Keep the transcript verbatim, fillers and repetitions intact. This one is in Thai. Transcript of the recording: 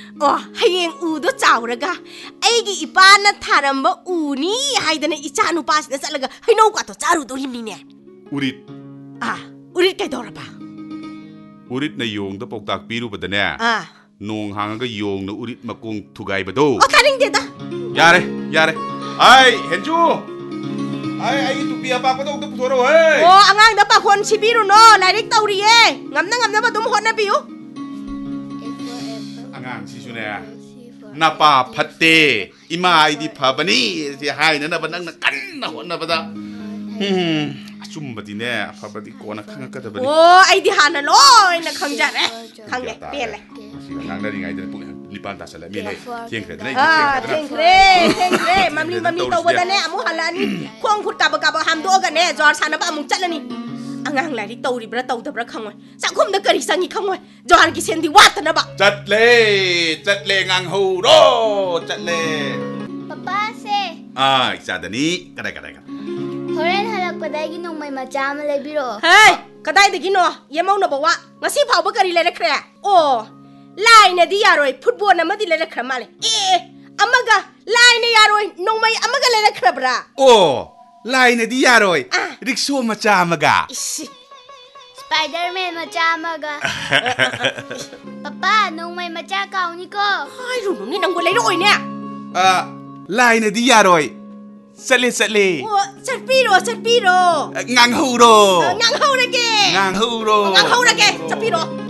อ๋อให้ยังอูดเจ้าระกะไอ้กี่อีป้าน่ะถามว่าอูนี่ให้เดนอีจานุป้าสินะสักละกะให้น้องกว่าตัวจ้ารู้ตัวริมนี่เนี่ยอุริตอ่ะอุริตแกโดนปะอุริตในโยงตะปกตากปีรูปะเนี่ยอ่ะนงหางก็โยงนะอุริตมากงทุกไก่ปะดูโอ้ท่านิ่งเด็ดอ่ะยาเลยยาเลยไอ้เห็นชูไอ้ไอ้ตุปีอาปากปะดูตุกตัวเราเฮ้ยโอ้อ่างเดปะคนชิบิรุโน่ลายเล็กเตาดีเย่งำนะงำนะปะตุ้มหดนะปิวอ่างสิชุเนี่ยนาปาพัตเตอิมาไอดีพาบันีที่ให้นั่นนะบันนังนักันนะหัวนะปะตาอืมจุ่มบัดเนี่ยพาบัดีโกนักขังก็จะบัดโอ้ไอดีฮานะล้อยนักขังจัดเลยขังเนี่ยเปลี่ยนเลยขังได้ยังไงเดี๋ยวปุ๊บลิปันตาสลับมีเลยเที่ยงคืนได้เที่ยงคืนเที่ยงคืนมัมลีมัมลีตัวบัดเนี่ยมุฮัลลานี่ควงขุดกับกับฮัมโดกันเนี่ยจอร์ซานะบ้ามุงจัดแล้วนี่อ่างหลายที่โตดิบระโตแต่บระขังไว้สังคมนักการิสังอีขังไว้จอร์กิเซนที่วัดนะบ้าจัดเลยจัดเลยงังฮูโรจัดเลยป๊าป๊าเซ่อ่าอีกจานนี้ก็ได้ก็ได้ครับเฮ้ยฮัลโหลก็ได้กินนมไม่มาจามเลยบิโรเฮ้ยก็ได้แต่กินเนาะยังมองเนาะบอกว่างั้นสิเผาบักกะรีเลยนะแคร์โอ้ไล่เนี่ยดิยารอยฟุตบอลน่ะมาดิเลยนะแคร์มาเลยเอ๊ะอามาก็ไล่เนี่ยยารอยนมไม่อามาก็เลยนะแคร์บราโอ้ไล่เนี่ยดิยารอยริกโซมาจามกะสไปเดอร์แมนมาจามกะป๊าป๊านมไม่มาจ้าเก่านี่ก็เฮ้ยรู้หนูนี่นางกูเลยด้วยเนี่ยอ่าไล่เนี่ยดิยารอยสเลสเลโอ้จัดปีโรจัดปีโรงังฮูโรงังฮูระเกงังฮูโรงังฮูระเกจัดปีโร